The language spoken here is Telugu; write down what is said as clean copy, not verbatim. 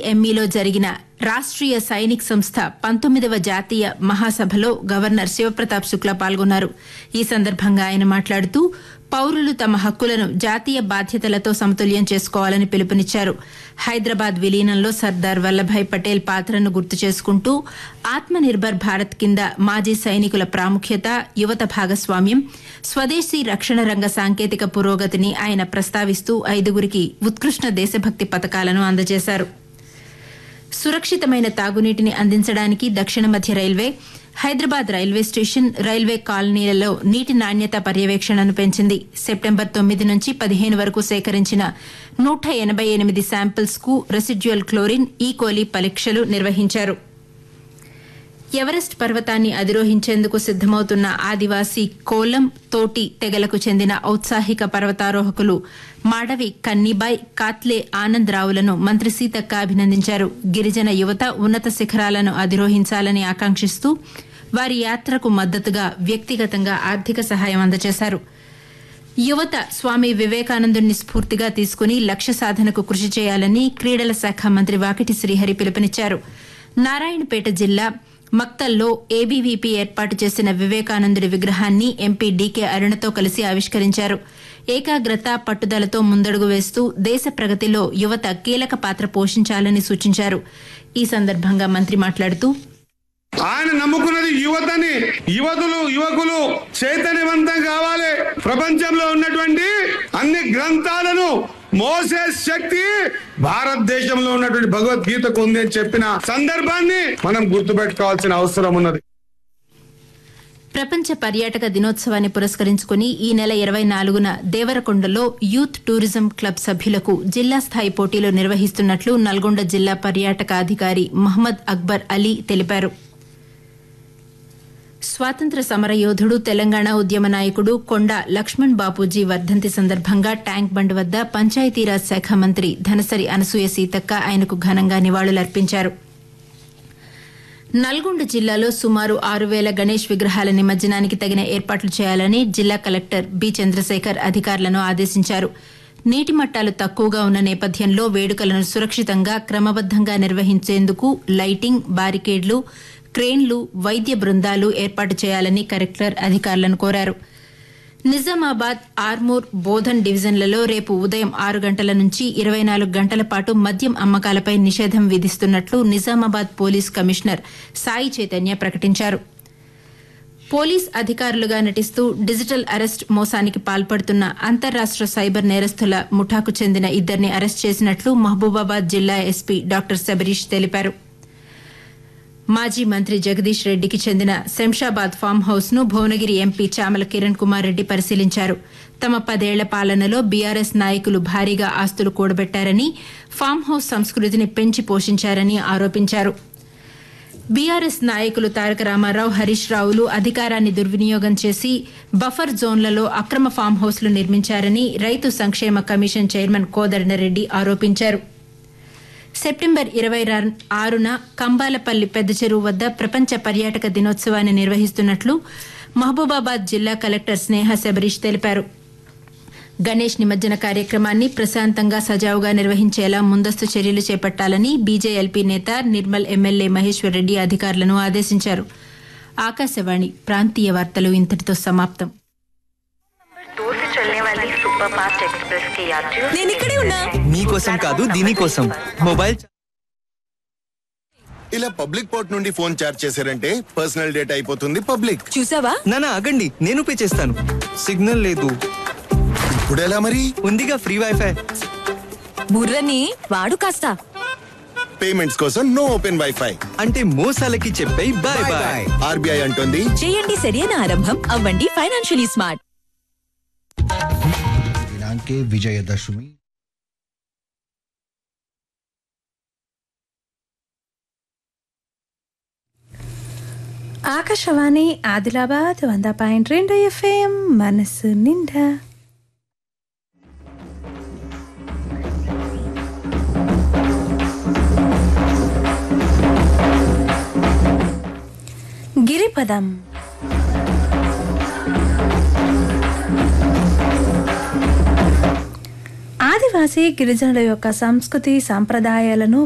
ఐసీఎంఈలో జరిగిన రాష్ట్రీయ సైనిక్ సంస్థ 19వ జాతీయ మహాసభలో గవర్నర్ శివప్రతాప్ శుక్లా పాల్గొన్నారు. ఈ సందర్భంగా ఆయన మాట్లాడుతూ పౌరులు తమ హక్కులను జాతీయ బాధ్యతలతో సమతుల్యం చేసుకోవాలని పిలుపునిచ్చారు. హైదరాబాద్ విలీనంలో సర్దార్ వల్లభాయ్ పటేల్ పాత్రను గుర్తు చేసుకుంటూ ఆత్మనిర్భర్ భారత్ కింద మాజీ సైనికుల ప్రాముఖ్యత, యువత భాగస్వామ్యం, స్వదేశీ రక్షణ రంగ సాంకేతిక పురోగతిని ఆయన ప్రస్తావిస్తూ 5గురికి ఉత్కృష్ట దేశభక్తి పతకాలను అందజేశారు. సురక్షితమైన తాగునీటిని అందించడానికి దక్షిణ మధ్య railway Hyderabad railway station, railway కాలనీలలో నీటి నాణ్యత పర్యవేక్షణను పెంచింది. సెప్టెంబర్ 9 నుంచి 15 వరకు సేకరించిన 188 శాంపిల్స్ కు రెసిడ్యుయల్ క్లోరిన్, ఈకోలీ పరీక్షలు నిర్వహించారు. ఎవరెస్ట్ పర్వతాన్ని అధిరోహించేందుకు సిద్దమవుతున్న ఆదివాసీ కోలం, తోటి తెగలకు చెందిన ఔత్సాహిక పర్వతారోహకులు మాడవి కన్నీబాయ్, కాత్లే ఆనంద్ రావులను మంత్రి సీతక్క అభినందించారు. గిరిజన యువత ఉన్నత శిఖరాలను అధిరోహించాలని ఆకాంక్షిస్తూ వారి యాత్రకు మద్దతుగా వ్యక్తిగతంగా ఆర్థిక సహాయం అందజేశారు. యువత స్వామి వివేకానందుని స్ఫూర్తిగా తీసుకుని లక్ష్య సాధనకు కృషి చేయాలని క్రీడల శాఖ మంత్రి వాకిటి శ్రీహరి పిలుపునిచ్చారు. నారాయణపేట జిల్లా మక్తల్లో ఏబీవీపీ ఏర్పాటు చేసిన వివేకానందుడి విగ్రహాన్ని ఎంపీ డీకే అరుణతో కలిసి ఆవిష్కరించారు. ఏకాగ్రత, పట్టుదలతో ముందడుగు వేస్తూ దేశ ప్రగతిలో యువత కీలక పాత్ర పోషించాలని సూచించారు. ఈ సందర్భంగా మంత్రి మాట్లాడుతూ ఆయన నమ్ముకున్నది యువతని. యువకులు చైతన్యవంతం కావాలి. ప్రపంచంలో ఉన్నటువంటి అన్ని గ్రంథాలను మోసే శక్తి భారతదేశంలో ఉన్నటువంటి భగవద్గీతకు ఉంది అని చెప్పిన సందర్భాన్ని మనం గుర్తుపెట్టుకోవాల్సిన అవసరం ఉన్నది. ప్రపంచ పర్యాటక దినోత్సవాన్ని పురస్కరించుకుని ఈ నెల 24న దేవరకొండలో యూత్ టూరిజం క్లబ్ సభ్యులకు జిల్లా స్థాయి పోటీలు నిర్వహిస్తున్నట్లు నల్గొండ జిల్లా పర్యాటక అధికారి మహ్మద్ అక్బర్ అలీ తెలిపారు. స్వాతంత్ర సమరయోధుడు, తెలంగాణ ఉద్యమ నాయకుడు కొండా లక్ష్మణ్ బాపూజీ వర్ధంతి సందర్భంగా ట్యాంక్ బండ్ వద్ద పంచాయతీరాజ్ శాఖ మంత్రి ధనసరి అనసూయ సీతక్క ఆయనకు ఘనంగా నివాళులర్పించారు. నల్గొండ జిల్లాలో సుమారు 6,000 గణేష్ విగ్రహాల నిమజ్జనానికి తగిన ఏర్పాట్లు చేయాలని జిల్లా కలెక్టర్ బి చంద్రశేఖర్ అధికారులను ఆదేశించారు. నీటి మట్టాలు తక్కువగా ఉన్న నేపథ్యంలో వేడుకలను సురక్షితంగా, క్రమబద్దంగా నిర్వహించేందుకు లైటింగ్, బారికేడ్లు, క్రేన్లు, వైద్య బృందాలు ఏర్పాటు చేయాలని కలెక్టర్ అధికారులను కోరారు. నిజామాబాద్, ఆర్మూర్, బోధన్ డివిజన్లలో రేపు ఉదయం 6 గంటల నుంచి 24 గంటల పాటు మద్యం అమ్మకాలపై నిషేధం విధిస్తున్నట్లు నిజామాబాద్ పోలీస్ కమిషనర్ సాయి చైతన్య ప్రకటించారు. పోలీస్ అధికారులుగా నటిస్తూ డిజిటల్ అరెస్ట్ మోసానికి పాల్పడుతున్న అంతర్రాష్ట సైబర్ నేరస్తుల ముఠాకు చెందిన 2ని అరెస్ట్ చేసినట్లు మహబూబాబాద్ జిల్లా ఎస్పీ డాక్టర్ శబరీష్ తెలిపారు. మాజీ మంత్రి జగదీష్ రెడ్డికి చెందిన శంషాబాద్ ఫామ్ హౌస్ ను భువనగిరి ఎంపీ చామల కిరణ్ కుమార్ రెడ్డి పరిశీలించారు. తమ 10 ఏళ్ల పాలనలో బీఆర్ఎస్ నాయకులు భారీగా ఆస్తులు కూడబెట్టారని, ఫామ్ హౌస్ సంస్కృతిని పెంచి పోషించారని ఆరోపించారు. బీఆర్ఎస్ నాయకులు తారక రామారావు, హరీష్ రావులు అధికారాన్ని దుర్వినియోగం చేసి బఫర్ జోన్లలో అక్రమ ఫామ్ హౌస్లు నిర్మించారని రైతు సంక్షేమ కమిషన్ చైర్మన్ కోదండరెడ్డి ఆరోపించారు. సెప్టెంబర్ 26న కంబాలపల్లి పెద్ద చెరువు వద్ద ప్రపంచ పర్యాటక దినోత్సవాన్ని నిర్వహిస్తున్నట్లు మహబూబాబాద్ జిల్లా కలెక్టర్ స్నేహ శబరీష్ తెలిపారు. గణేష్ నిమజ్జన కార్యక్రమాన్ని ప్రశాంతంగా, సజావుగా నిర్వహించేలా ముందస్తు చర్యలు చేపట్టాలని బీజేఎల్పీ నేత నిర్మల్ ఎమ్మెల్యే మహేశ్వర్ రెడ్డి అధికారులను ఆదేశించారు. ఆకాశవాణి ప్రాంతీయ వార్తలు ఇంతటితో సమాప్తం. నేను ఇక్కడే ఉన్నా. మీకోసం కాదు, దీనికోసం. మొబైల్ ఇలా పబ్లిక్ పోర్ట్ నుండి ఫోన్ చార్జ్ చేశారంటే పర్సనల్ డేటా అయిపోతుంది పబ్లిక్. చూసావా? నానా ఆగండి, నేను పే చేస్తాను. సిగ్నల్ లేదు. ఇప్పుడు ఎలా మరి? ఉందిగా ఫ్రీ వైఫై. బుర్రని వాడు కాస్త. పేమెంట్స్ కోసం నో ఓపెన్ వైఫై. అంటే మోసాలకి చెప్పై బాయ్ బాయ్. ఆర్బీఐ అంటుంది, చేయండి సరైన ఆరంభం, అవ్వండి ఫైనాన్షియలీ స్మార్ట్. दिनांके विजयदशमी ఆకాశవాణి ఆదిలాబాద్ 100.2 FM మనసు నిండా. గిరిపదం. ఆదివాసీ గిరిజనుల యొక్క సంస్కృతి, సంప్రదాయాలను